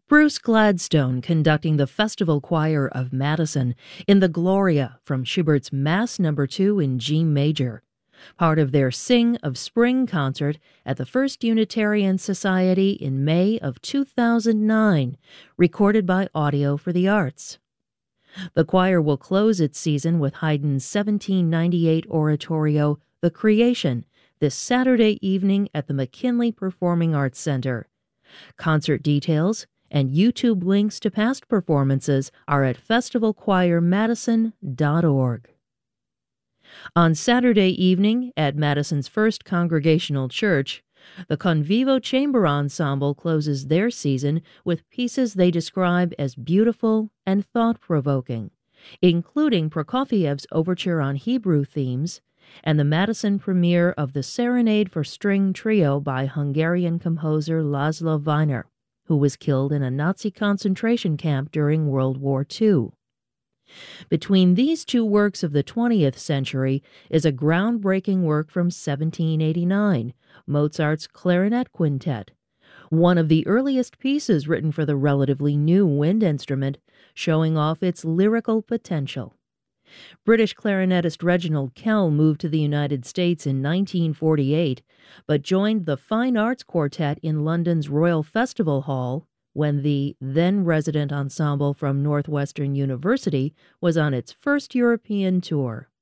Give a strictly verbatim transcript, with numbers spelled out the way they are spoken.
Bruce Gladstone conducting the Festival Choir of Madison in the Gloria from Schubert's Mass Number two in G major, part of their Sing of Spring concert at the First Unitarian Society in May of two thousand nine, recorded by Audio for the Arts. The choir will close its season with Haydn's seventeen ninety-eight oratorio, The Creation, this Saturday evening at the McKinley Performing Arts Center. Concert details and YouTube links to past performances are at festival choir madison dot org. On Saturday evening at Madison's First Congregational Church, the Convivo Chamber Ensemble closes their season with pieces they describe as beautiful and thought-provoking, including Prokofiev's overture on Hebrew themes and the Madison premiere of the Serenade for String Trio by Hungarian composer Laszlo Weiner, who was killed in a Nazi concentration camp during World War Two. Between these two works of the twentieth century is a groundbreaking work from seventeen eighty-nine, Mozart's Clarinet Quintet, one of the earliest pieces written for the relatively new wind instrument, showing off its lyrical potential. British clarinetist Reginald Kell moved to the United States in nineteen forty-eight, but joined the Fine Arts Quartet in London's Royal Festival Hall when the then-resident ensemble from Northwestern University was on its first European tour.